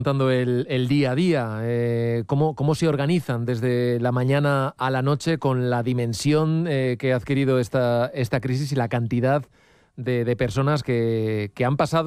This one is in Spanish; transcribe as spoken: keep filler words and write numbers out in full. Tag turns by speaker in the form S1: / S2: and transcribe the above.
S1: Contando el, el día a día, eh, cómo, cómo se organizan desde la mañana a la noche con la dimensión eh, que ha adquirido esta, esta crisis y la cantidad de, de personas que, que han pasado